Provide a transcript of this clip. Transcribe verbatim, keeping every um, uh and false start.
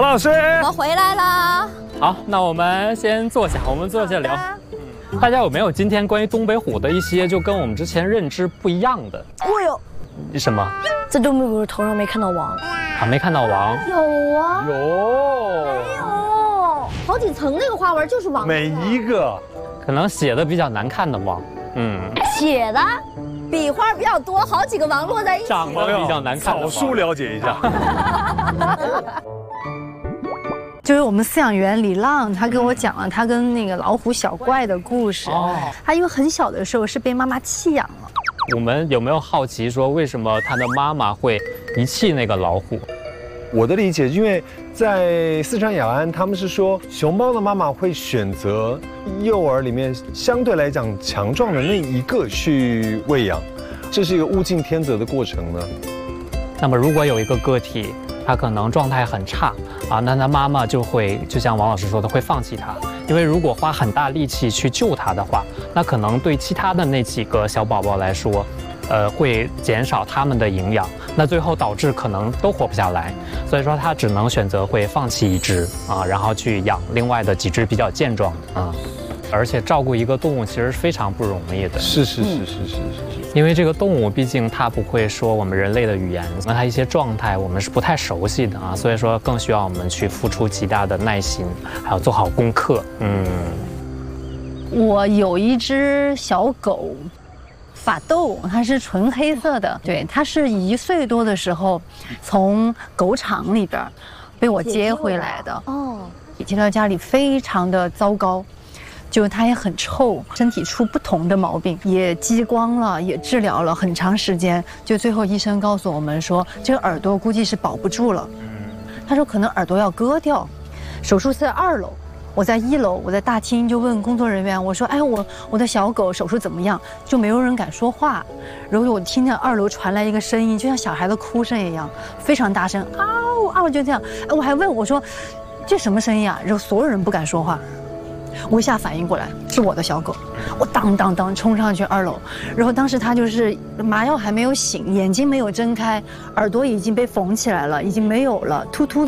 何老师， 我们回来啦。 好，那我们先坐下，我们坐下聊。大家有没有今天关于东北虎的一些就跟我们之前认知不一样的？ 我有。 什么？ 在东北虎头上没看到王。 啊，没看到王。 有啊。 有。 没有。好几层那个花纹就是王。 每一个。 可能写的比较难看的王。嗯。 写的。笔画比较多，好几个王落在一起。 长得比较难看的。 草书了解一下。 就是我们饲养员李浪，他跟我讲了他跟那个老虎小怪的故事。哦。他因为很小的时候是被妈妈弃养了。 我们有没有好奇说，为什么他的妈妈会遗弃那个老虎？ 我的理解，因为在四川雅安，他们是说熊猫的妈妈会选择幼儿里面相对来讲强壮的那一个去喂养，这是一个物竞天择的过程呢。 那么如果有一个个体，他可能状态很差啊，那他妈妈就会就像王老师说的，会放弃他，因为如果花很大力气去救他的话，那可能对其他的那几个小宝宝来说，呃，会减少他们的营养，那最后导致可能都活不下来，所以说他只能选择会放弃一只啊，然后去养另外的几只比较健壮的啊。而且照顾一个动物其实是非常不容易的。 是是是是是是。 因为这个动物毕竟它不会说我们人类的语言，那它一些状态我们是不太熟悉的啊，所以说更需要我们去付出极大的耐心，还要做好功课。嗯， 我有一只小狗，法斗，它是纯黑色的。对，它是一岁多的时候从狗场里边被我接回来的。哦，接到家里非常的糟糕。就它也很臭，身体出不同的毛病，也激光了，也治疗了很长时间，就最后医生告诉我们说，这个耳朵估计是保不住了。他说可能耳朵要割掉，手术室在二楼，我在一楼，我在大厅就问工作人员，我说，哎，我我的小狗手术怎么样？就没有人敢说话，然后我听见二楼传来一个声音，就像小孩的哭声一样，非常大声，嗷嗷就这样。哎，我还问我说，这什么声音啊？然后所有人不敢说话。我一下反应过来是我的小狗，我当当当冲上去二楼，然后当时它就是麻药还没有醒，眼睛没有睁开，耳朵已经被缝起来了，已经没有了，突突的。